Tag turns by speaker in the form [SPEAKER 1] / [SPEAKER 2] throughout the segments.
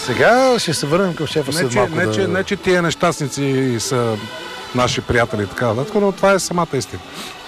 [SPEAKER 1] Сега ще се върнем към шефа след малко.
[SPEAKER 2] Не, че тия нещастници са наши приятели и така нататък, но това е самата истина.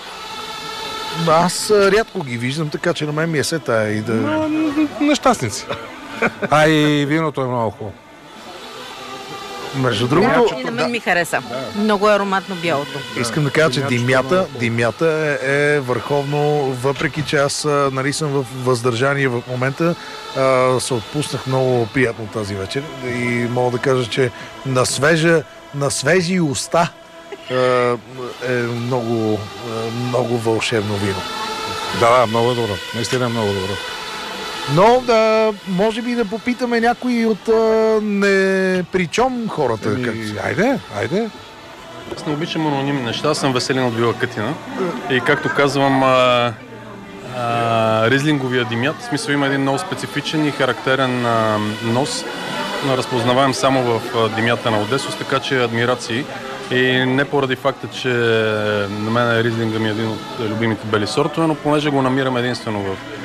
[SPEAKER 1] Аз рядко ги виждам, така че на мен ми е сета и да...
[SPEAKER 2] Нещастници. А и виното е много хубаво.
[SPEAKER 1] Между другото...
[SPEAKER 3] И на мен ми хареса. Много е ароматно бялото.
[SPEAKER 1] Искам да кажа, че димята е върховно, въпреки че аз нали, съм в въздържание в момента, се отпуснах много приятно тази вечер и мога да кажа, че на свежи уста е много вълшебно вино.
[SPEAKER 2] Да, много е добро. Наистина е много добро.
[SPEAKER 1] Но може би да попитаме някои от непричом хората.
[SPEAKER 2] Айде.
[SPEAKER 4] Аз не обичам анонимни неща, аз съм Веселин от Вила Кътина. И както казвам, ризлинговия димят, в смисъл има един много специфичен и характерен нос, разпознаваем само в димята на Одесос, така че адмирации. И не поради факта, че на мен ризлинга ми е един от любимите бели сортове, но понеже го намирам единствено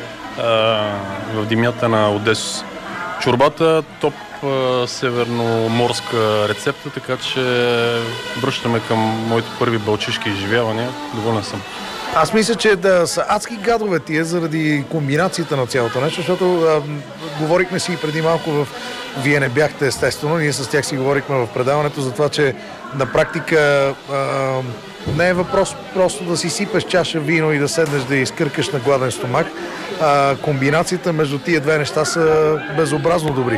[SPEAKER 4] в димята на Одесос. Чорбата топ северноморска рецепта, така че връщаме към моите първи балчишки изживявания. Доволен съм.
[SPEAKER 1] Аз мисля, че да са адски гадове тия заради комбинацията на цялото нещо, защото говорихме си преди малко Вие не бяхте естествено, ние с тях си говорихме в предаването за това, че на практика не е въпрос просто да си сипеш чаша вино и да седнеш да изкъркаш на гладен стомах. Комбинацията между тия две неща са безобразно добри.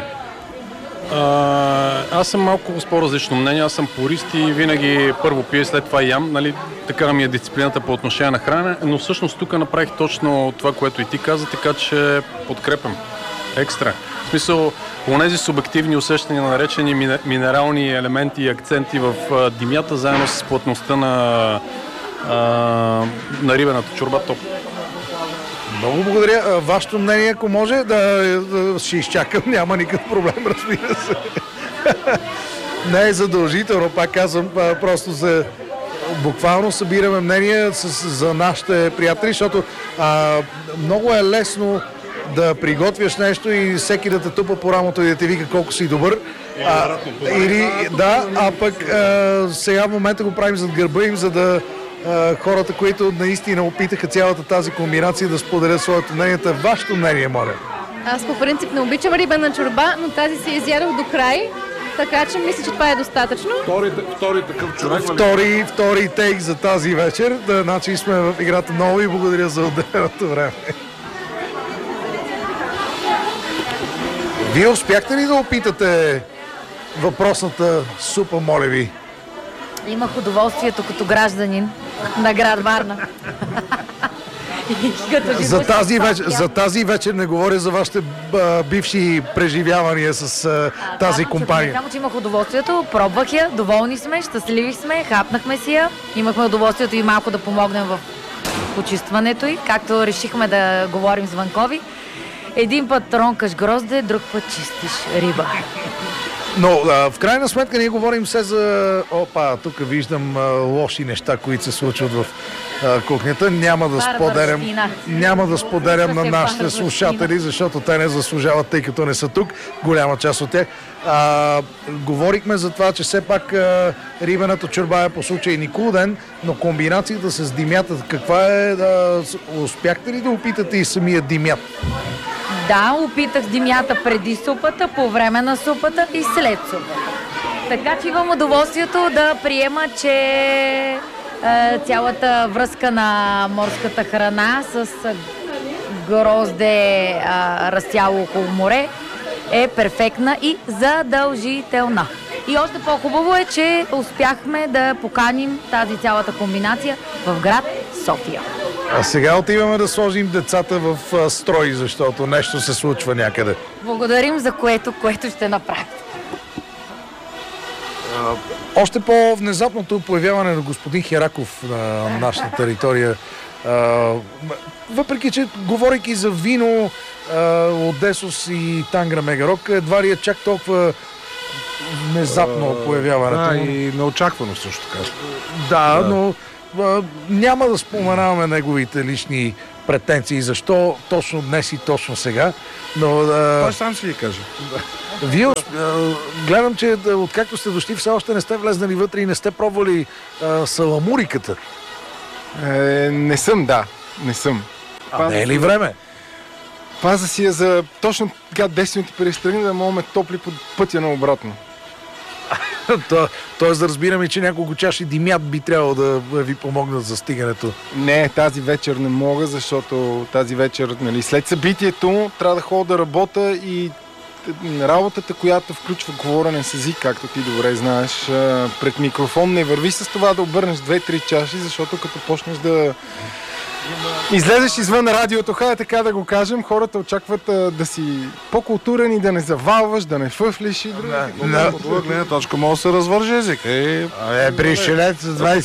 [SPEAKER 4] Аз съм малко с по-различно мнение. Аз съм пурист и винаги първо пия, след това ям. Нали, така ми е дисциплината по отношение на хранене, но всъщност тук направих точно това, което и ти каза, така че подкрепям. Екстра. В смисъл, онези субективни усещания на наречени минерални елементи и акценти в димята, заедно с плътността на рибената чорба, топ.
[SPEAKER 1] Много благодаря. Вашето мнение, ако може, да ще изчакам, няма никакъв проблем, разбира се. Не е задължително, пак казвам, просто буквално събираме мнение за нашите приятели, защото много е лесно да приготвяш нещо и всеки да те тупа по рамото и да те вика колко си добър. Пък сега в момента го правим зад гърба им, за да хората, които наистина опитаха цялата тази комбинация да споделят своето мнение. Вашето мнение, моля.
[SPEAKER 5] Аз по принцип не обичам рибена чорба, но тази си изядох до край, така че мисля, че това е достатъчно.
[SPEAKER 2] Втори такъв човек.
[SPEAKER 1] Втори тейк за тази вечер. Значи сме в играта много и благодаря за отделеното време. Вие успяхте ли да опитате въпросната супа, моля ви?
[SPEAKER 6] Имах удоволствието като гражданин на град Варна.
[SPEAKER 1] За тази вечер не говоря за вашите бивши преживявания с тази компания.
[SPEAKER 6] Само, че имах удоволствието, пробвах я, доволни сме, щастливи сме, хапнахме си я. Имахме удоволствието и малко да помогнем в почистването й, както решихме да говорим с Ванкови. Един път тронкаш грозде, друг път чистиш риба.
[SPEAKER 1] Но в крайна сметка ние говорим все за... тук виждам лоши неща, които се случват в кухнята. Няма да споделям на нашите слушатели, защото те не заслужават, тъй като не са тук. Голяма част от тях. Говорихме за това, че все пак рибената чорба е по случай Никулден, но комбинацията с димята, каква е? Успяхте ли да опитате и самия димят?
[SPEAKER 6] Да, опитах димята преди супата, по време на супата и след супата. Така че имам удоволствието да приема, че цялата връзка на морската храна с грозде разцяло около море е перфектна и задължителна. И още по-хубаво е, че успяхме да поканим тази цялата комбинация в град София.
[SPEAKER 1] А сега отиваме да сложим децата в строй, защото нещо се случва някъде.
[SPEAKER 6] Благодарим за което ще направим.
[SPEAKER 1] Още по-внезапното появяване на господин Хераков на нашата територия. Въпреки, че говорейки за вино, Одесос и Тангра Мегарок, едва ли е чак толкова внезапно появяването.
[SPEAKER 2] И неочаквано също така.
[SPEAKER 1] Но Няма да споменаваме неговите лични претенции, защо точно днес и точно сега, но...
[SPEAKER 2] Той сам си ги каже.
[SPEAKER 1] Вие, гледам, че откакто сте дошли, все още не сте влезнали вътре и не сте пробвали саламуриката.
[SPEAKER 7] Не съм, да. Не съм.
[SPEAKER 1] Не е ли време?
[SPEAKER 7] Паза си я за точно така 10 минути преди страни да можем топли по пътя на обратно.
[SPEAKER 1] Тоест да разбираме, че няколко чаши димят би трябвало да ви помогнат за стигането.
[SPEAKER 7] Не, тази вечер не мога, защото тази вечер, нали, след събитието трябва да ходя да работя и работата, която включва говорене с език, както ти добре знаеш, пред микрофон не върви с това да обърнеш 2-3 чаши, защото като почнеш да излезеш извън радиото, така да го кажем, хората очакват да си по-културен и да не завалваш, да не фъфлиш и други.
[SPEAKER 2] От друга гледна точка може да се развържи език.
[SPEAKER 1] Пришелец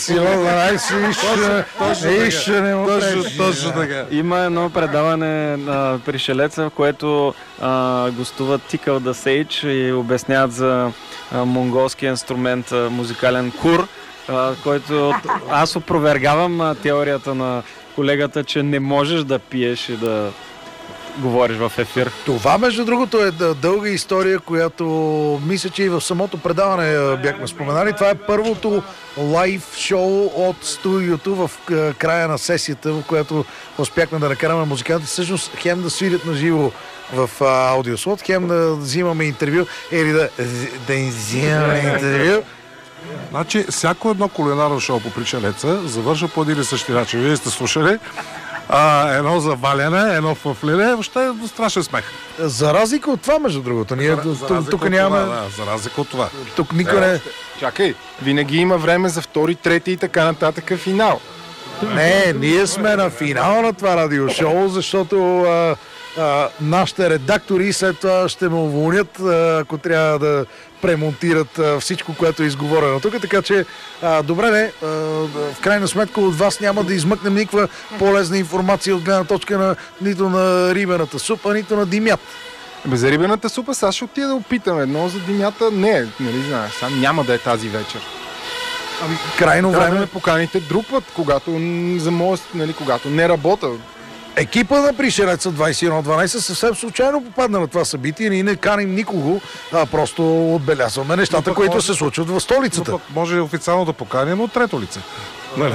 [SPEAKER 1] 21-12
[SPEAKER 2] Точно така.
[SPEAKER 8] Има едно предаване на Пришелеца, в което гостуват Тикъл да Сейдж и обясняват за монголския инструмент, музикален кур, който аз опровергавам теорията на колегата, че не можеш да пиеш и да говориш в ефир.
[SPEAKER 1] Това, между другото, е дълга история, която мисля, че и в самото предаване бяхме споменали. Това е първото лайв шоу от студиото в края на сесията, в която успяхме да накараме музиканти всъщност хем да свирят на живо в аудиослот, хем да взимаме интервю или да им взимаме интервю.
[SPEAKER 2] Значи, всяко едно кулинарно шоу по Пришелеца завършва по един и същи начин. Вие сте слушали едно заваляне, едно фъфлине, въобще е страшен смех.
[SPEAKER 1] За разлика от това, между другото. Ние тук нямаме...
[SPEAKER 2] За разлика от това.
[SPEAKER 1] Тук никой не...
[SPEAKER 7] Чакай, винаги има време за втори, трети и така нататък финал.
[SPEAKER 1] Не, ние сме на финал на това радиошоу, защото нашите редактори след това ще ме уволнят, ако трябва да премонтират всичко, което е изговорено тук. Така че, добре, в крайна сметка от вас няма да измъкнем никаква полезна информация от гледна точка нито на рибената супа, нито на димят.
[SPEAKER 7] За рибената супа сега ще отида да опитам едно, за димята не, нали знаеш, сам няма да е тази вечер.
[SPEAKER 1] Крайно време.
[SPEAKER 7] Да ме поканите друг път, когато не работя.
[SPEAKER 1] Екипа на Пришелеца 21-12 съвсем случайно попадна на това събитие. Ние не каним никого, просто отбелязваме нещата, които се случват в столицата.
[SPEAKER 2] Но може официално да поканим от трето лице. Нали?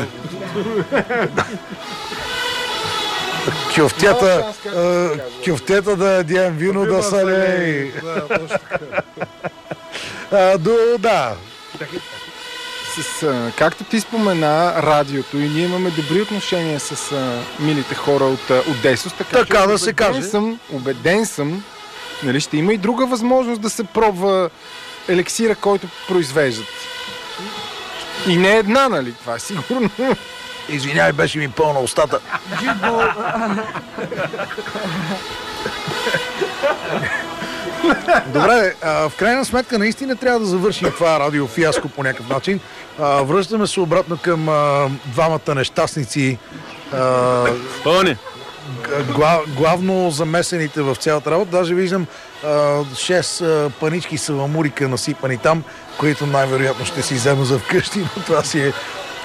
[SPEAKER 1] Кюфтета да ядем, вино да салей. Да.
[SPEAKER 7] Както ти спомена радиото и ние имаме добри отношения с милите хора от Одесос,
[SPEAKER 1] така да се каже.
[SPEAKER 7] Убеден съм, нали, ще има и друга възможност да се пробва елексира, който произвеждат. И не една, нали, това е сигурно.
[SPEAKER 1] Извинявай, беше ми пълна устата. Добре, в крайна сметка наистина трябва да завършим това радиофиаско по някакъв начин. Връщаме се обратно към двамата нещастници. Главно замесените в цялата работа. Даже виждам 6 панички саламурика насипани там, които най-вероятно ще си взема за вкъщи, но това си е...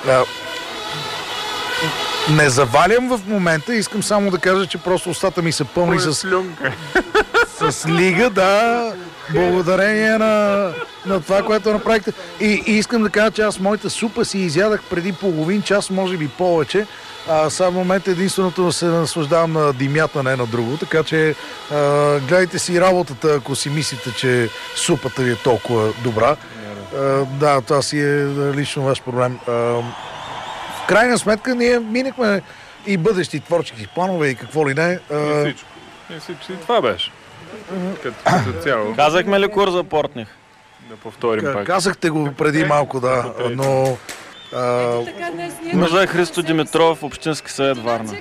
[SPEAKER 1] Не завалям в момента, искам само да кажа, че просто устата ми са пълни с лига, да, благодарение на това, което направихте. И искам да кажа, че аз моята супа си изядах преди половин час, може би повече. Сега в момента единственото да се наслаждавам на димята, не на друго, така че гледайте си работата, ако си мислите, че супата ви е толкова добра. Да, това си е лично ваш проблем. В крайна сметка ние минахме и бъдещи творчески планове и какво ли не.
[SPEAKER 4] И това беше. Като цяло.
[SPEAKER 8] Казахме ли кур за портних?
[SPEAKER 4] Да повторим пак.
[SPEAKER 1] Казахте го преди малко, да, но...
[SPEAKER 8] Мъжа Христо Димитров, Общински съвет Варна.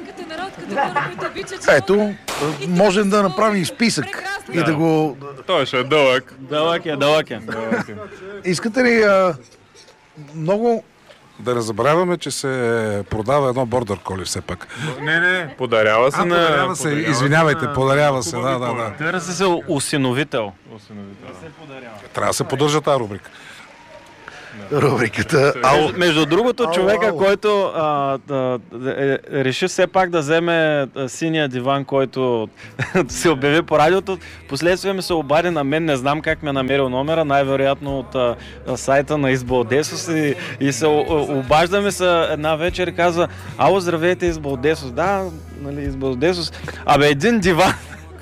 [SPEAKER 1] Ето, можем да направим списък и да го...
[SPEAKER 4] Той ще е дълъг.
[SPEAKER 8] Дълъг е.
[SPEAKER 1] Искате ли много...
[SPEAKER 2] Да не забравяме, че се продава едно бордър коли все пак.
[SPEAKER 4] Не, подарява се на...
[SPEAKER 2] Подарява се, извинявайте, подарява се, да.
[SPEAKER 8] Търси се усиновител.
[SPEAKER 2] Трябва да се поддържа тази рубрика.
[SPEAKER 1] рубриката.
[SPEAKER 8] Между другото, човека, който реши все пак да вземе синия диван, който се обяви по радиото, последствие ми се обади на мен, не знам как ме е намерил номера, най-вероятно от сайта на Избалдесос и се обажда ми се една вечер и казва: ало, здравейте, Избалдесос. Да, нали, Избалдесос. Абе, един диван.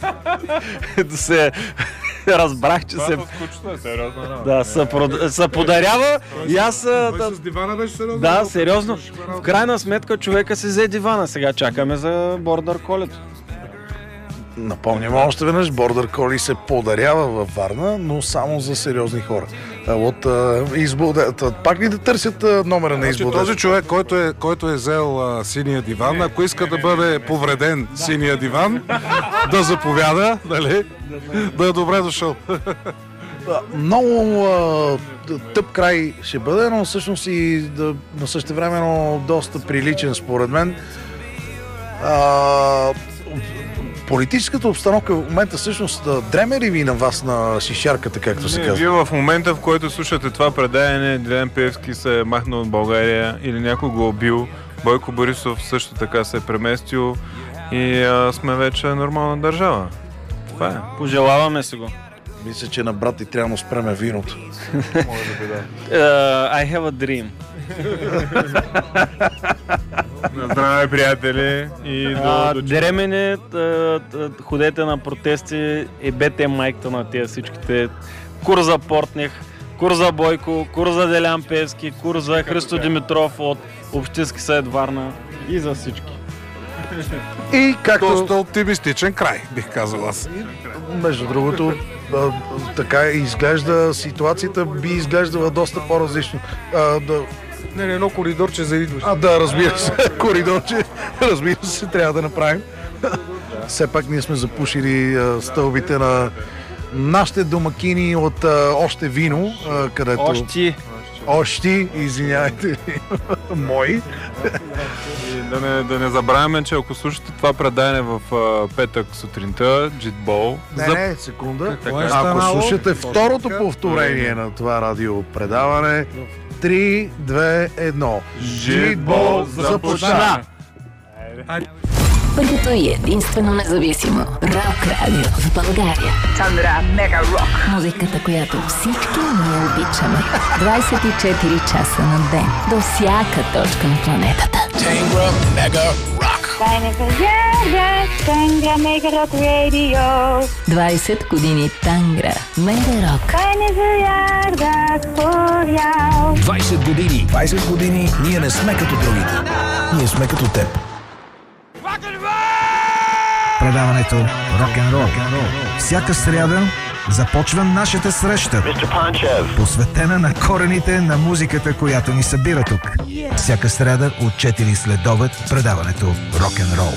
[SPEAKER 8] Разбрах, че се... Да, се подарява и аз...
[SPEAKER 2] С дивана беше сериозно?
[SPEAKER 8] Да, сериозно. В крайна сметка човека си взе дивана. Сега чакаме за Border Collie.
[SPEAKER 1] Напомням още веднъж, Border Collie се подарява във Варна, но само за сериозни хора. Пак ли да търсят номера на Избалдесос?
[SPEAKER 2] Този човек, който е взел синия диван, ако иска да бъде повреден синия диван, да заповяда, нали? Да е добре дошъл.
[SPEAKER 1] Много тъп край ще бъде, но всъщност и на същевременно доста приличен според мен. Политическата обстановка в момента всъщност дреме ли ви на вас на шишарката, както се казва?
[SPEAKER 9] Вие в момента, в който слушате това предаване, Делян Пеевски се е махнал от България или някой го убил, Бойко Борисов също така се е преместил и сме вече нормална държава. Това е.
[SPEAKER 8] Пожелаваме си го.
[SPEAKER 1] Мисля, че на брат и трябва да спреме виното.
[SPEAKER 8] I have a dream.
[SPEAKER 9] Здраве, приятели!
[SPEAKER 8] Дремене, ходете на протести и бете майката на тези всичките. Кур за Портних, кур за Бойко, кур за Делян Пеевски, кур за Христо Димитров от Общински съвет Варна и за всички.
[SPEAKER 1] И както...
[SPEAKER 2] Доста оптимистичен край, бих казал аз.
[SPEAKER 1] Между другото, така изглежда, ситуацията би изглеждала доста по-различно.
[SPEAKER 7] Не, едно коридорче за идващи.
[SPEAKER 1] Да, разбира се. Коридорче, разбира се, трябва да направим. Все пак ние сме запушили стълбите на нашите домакини от още вино, където... Ощи, извинявайте, мои.
[SPEAKER 9] Да не забравяме, че ако слушате това предаване в петък сутринта, Джитбол...
[SPEAKER 1] Не, секунда. Ако слушате второто повторение на това радиопредаване, 3, 2, 1. Джитбол започна!
[SPEAKER 10] Първото и единствено независимо рок радио в България. Тангра Мега Рок. Музиката, която всички ние обичаме. 24 часа на ден. До всяка точка на планетата.
[SPEAKER 11] Тангра Мега Рок.
[SPEAKER 10] Тангра Мега Рок Радио. 20 години Тангра Мега Рок.
[SPEAKER 11] 20 години. 20 години ние не сме като другите. Ние сме като теб.
[SPEAKER 12] Предаването Рок-н-рол. Всяка сряда започва нашата среща, посветена на корените на музиката, която ни събира тук. Всяка сряда от 4 следобед предаването Рок-н-рол.